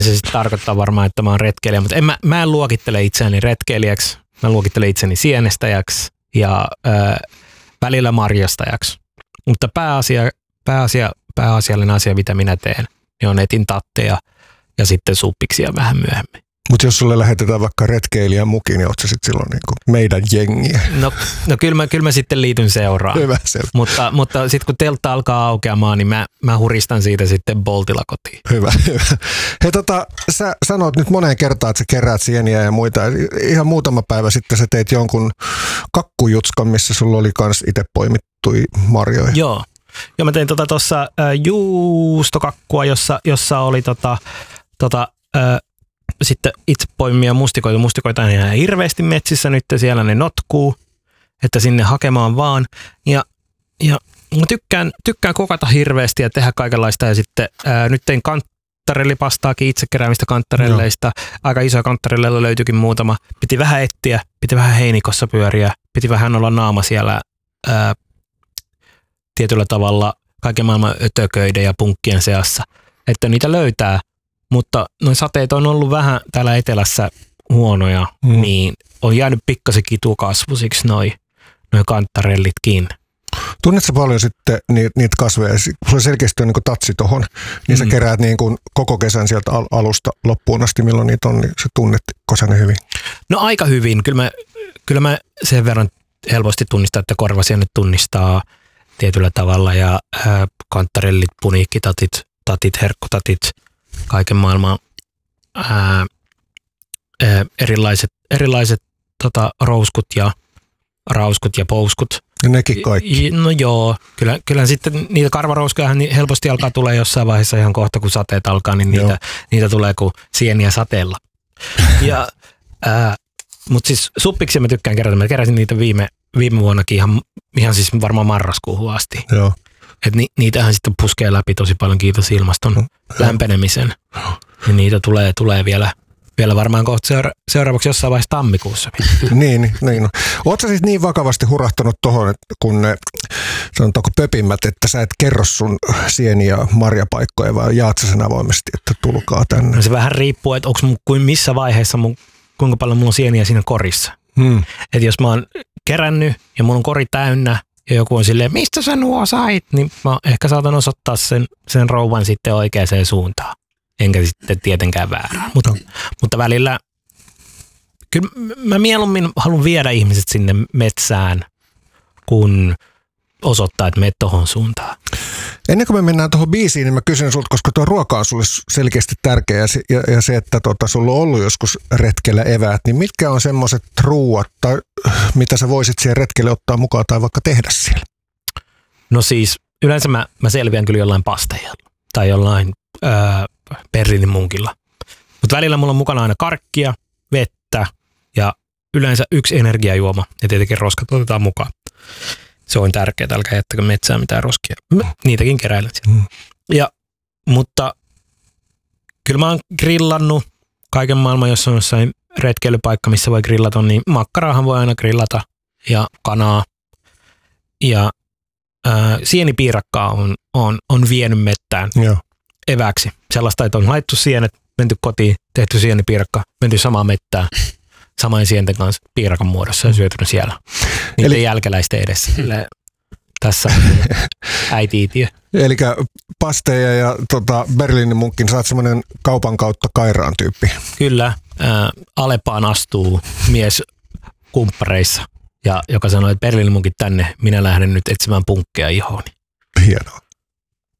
Se sitten tarkoittaa varmaan, että mä oon retkeilijä, mutta mä en luokittele itseäni retkeilijäksi. Mä luokittelen itseni sienestäjäksi ja välillä marjastajaksi. Mutta pääasiallinen asia, mitä minä teen, niin on etin tatteja ja sitten suppiksia vähän myöhemmin. Mutta jos sulle lähetetään vaikka retkeilijän muki, niin oot sä sitten silloin niinku meidän jengiä? No kyllä mä sitten liityn seuraan. Hyvä. Mutta sitten kun teltta alkaa aukeamaan, niin mä huristan siitä sitten Boltilla kotiin. Hyvä. Hei sä sanoit nyt moneen kertaan, että sä keräät sieniä ja muita. Ihan muutama päivä sitten sä teit jonkun kakkujutskan, missä sulla oli kans itse poimittui marjoja. Joo, mä tein tuossa juustokakkua, jossa oli sitten itse poimia mustikoita. Mustikoita on ihan hirveästi metsissä nyt, siellä ne notkuu, että sinne hakemaan vaan. Ja mä tykkään kokata hirveästi ja tehdä kaikenlaista. Ja sitten nyt tein kanttarellipastaakin, itse keräämistä kanttarelleista. Aika isoja kanttarelleilla löytyikin muutama. Piti vähän etsiä, piti vähän heinikossa pyöriä, piti vähän olla naama siellä tietyllä tavalla kaiken maailman ötököiden ja punkkien seassa, että niitä löytää. Mutta noin sateet on ollut vähän täällä etelässä huonoja, niin on jäänyt pikkasen kitukasvusiksi noi kanttarellitkin. Tunnetko paljon sitten niitä kasveja? Sulla selkeästi on niin kuin tatsi tohon, niin sä keräät niin kuin koko kesän sieltä alusta loppuun asti, milloin niitä on, niin sä tunnetko sä ne hyvin? No aika hyvin. Kyllä mä sen verran helposti tunnistan, että korvasienet tunnistaa tietyllä tavalla ja kanttarellit, puniikkitatit, herkkutatit, kaiken maailman erilaiset rouskut ja rauskut ja pouskut. Ja nekin kaikki. No joo, kyllä sitten niitä karvarouskuja niin helposti alkaa tulee jossain vaiheessa ihan kohta, kun sateet alkaa, niin niitä tulee kuin sieniä sateella. Mutta siis suppiksi mä tykkään kerätä. Mä keräsin niitä viime vuonnakin ihan siis varmaan marraskuuhun asti. Joo. Et niitähän sitten puskee läpi tosi paljon, kiitos ilmaston lämpenemisen. Ja niitä tulee vielä varmaan kohta seuraavaksi jossain vaiheessa tammikuussa. niin. Ootko siis niin vakavasti hurahtanut tohon, kun ne sanotaanko pöpimmät, että sä et kerro sun sieniä marjapaikkoja, vai jaat sä sen avoimesti, että tulkaa tänne? No se vähän riippuu, että onko kuin missä vaiheessa kuinka paljon mulla on sieniä siinä korissa. Että jos mä oon kerännyt ja mulla on kori täynnä ja joku on silleen, mistä sä nuo sait, niin mä ehkä saatan osoittaa sen rouvan sitten oikeaan suuntaan. Enkä sitten tietenkään väärään. Mutta välillä, kyllä mä mieluummin haluan viedä ihmiset sinne metsään, kun osoittaa, että meet tohon suuntaan. Ennen kuin me mennään tuohon biisiin, niin mä kysyn sulta, koska tuo ruoka on sulle selkeästi tärkeä ja se, että sulla on ollut joskus retkellä eväät, niin mitkä on semmoiset ruuat, tai mitä sä voisit siihen retkelle ottaa mukaan tai vaikka tehdä siellä? No siis yleensä mä selviän kyllä jollain pasteijalla tai jollain berliinimunkilla. Mutta välillä mulla on mukana aina karkkia, vettä ja yleensä yksi energiajuoma ja tietenkin roskat otetaan mukaan. Se on tärkeää, älkää jättäkö metsään mitään roskia. Niitäkin keräilet. Mutta kyllä mä oon grillannut kaiken maailman, jos on jossain retkeilypaikka, missä voi grillata, niin makkaraahan voi aina grillata ja kanaa. Ja sienipiirakkaa on vienyt mettään eväksi. Sellaista, että on haettu sienet, menty kotiin, tehty sienipiirakka, menty samaan mettään. Samoin sienten kanssa piirakan muodossa ja syötynyt siellä. Niiden jälkeläisten edessä. Tässä äiti-itiö. Eli pasteja ja Berliinin munkkin, sä oot semmoinen kaupan kautta Kairaan tyyppi. Kyllä. Alepaan astuu mies kumppareissa, joka sanoi, että Berliinin munkit tänne, minä lähden nyt etsimään punkkeja ihooni. Hienoa.